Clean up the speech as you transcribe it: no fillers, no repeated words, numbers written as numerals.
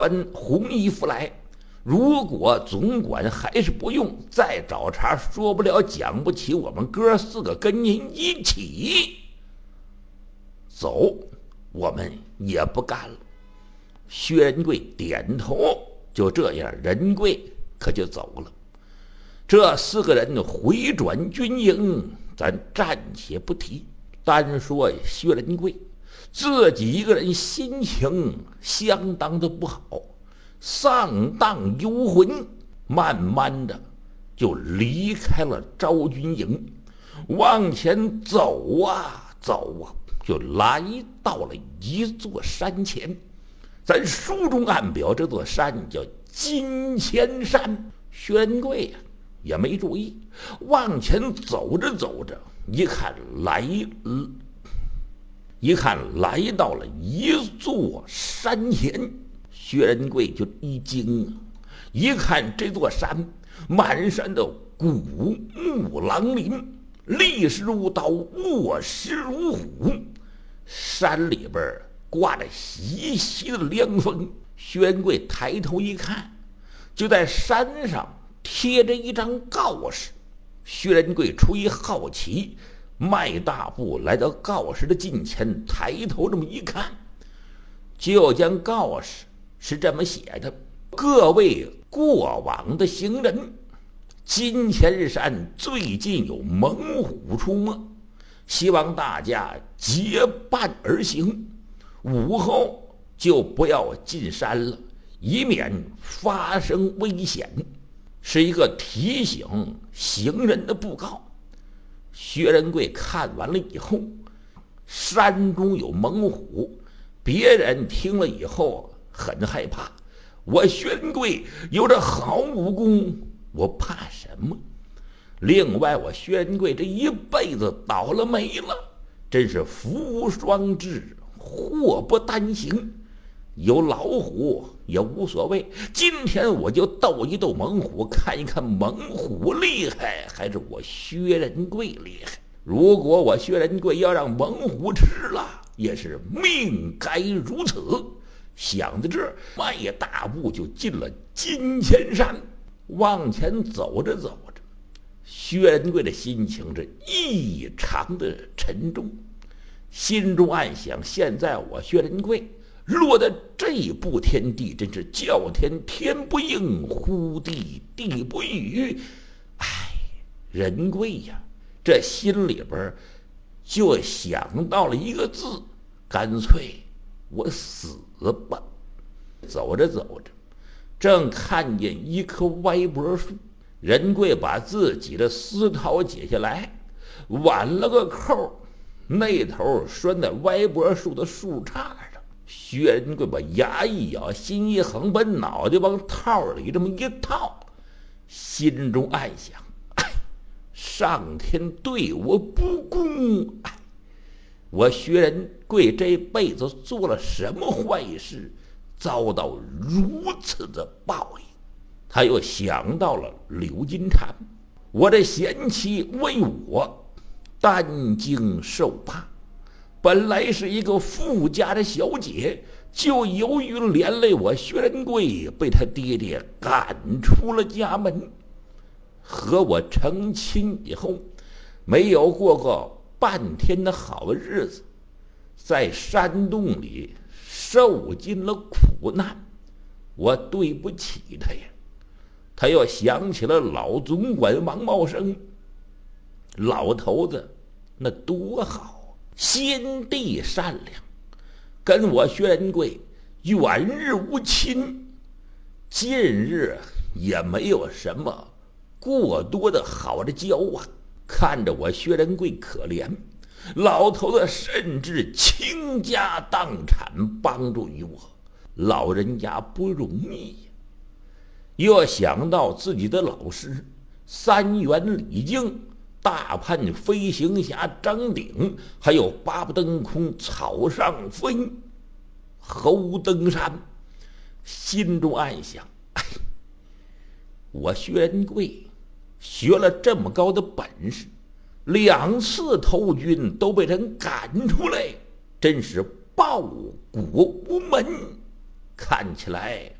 奔红衣服来。如果总管还是不用，再找茬，说不了讲不起，我们哥4个跟您一起走，我们也不干了。”薛仁贵点头，就这样，仁贵可就走了。这4个人回转军营，咱暂且不提，单说薛仁贵自己一个人心情相当的不好，丧荡幽魂，慢慢的就离开了昭军营，往前走啊走啊，就来到了一座山前。咱书中暗表这座山叫金钱山。薛仁贵呀也没注意，往前走着走着，一看来到了一座山前。薛仁贵就一惊啊，一看这座山满山的古木狼林，立石如刀，卧石如虎，山里边刮着习习的凉风。薛仁贵抬头一看，就在山上贴着一张告示。薛仁贵出于好奇，迈大步来到告示的近前，抬头这么一看，就将告示是这么写的：“各位过往的行人，金钱山最近有猛虎出没，希望大家结伴而行，午后就不要进山了，以免发生危险。”是一个提醒行人的布告。薛仁贵看完了以后，山中有猛虎，别人听了以后很害怕。我薛仁贵有着好武功，我怕什么？另外，我薛仁贵这一辈子倒了霉了，真是福无双至，祸不单行。有老虎也无所谓，今天我就斗一斗猛虎，看一看猛虎厉害还是我薛仁贵厉害。如果我薛仁贵要让猛虎吃了，也是命该如此。想到这儿，迈大步就进了金钱山。往前走着走着，薛仁贵的心情是异常的沉重，心中暗想：现在我薛仁贵落在这步天地，真是叫天天不应，呼地地不语。哎，仁贵呀，这心里边就想到了一个字：干脆我死吧。走着走着，正看见一棵歪脖树，仁贵把自己的丝绦解下来，挽了个扣，那头拴在歪脖树的树杈上。薛仁贵把牙一咬，心一横，把脑袋往套里这么一套，心中暗想：哎，上天对我不公！哎，我薛仁贵这辈子做了什么坏事，遭到如此的报应？他又想到了柳金蝉，我这贤妻为我担惊受怕，本来是一个富家的小姐，就由于连累我薛仁贵，被他爹爹赶出了家门。和我成亲以后，没有过个半天的好日子，在山洞里受尽了苦难，我对不起他呀。他又想起了老总管王茂生，老头子那多好，心地善良，跟我薛仁贵远日无亲，近日也没有什么过多的好的交往。看着我薛仁贵可怜，老头子甚至倾家荡产帮助于我，老人家不容易呀。又想到自己的老师三元李靖、大叛飞行侠张鼎，还有八不登空草上飞侯登山，心中暗想：哎，我薛仁贵学了这么高的本事，2次投军都被人赶出来，真是报国无门， 看起来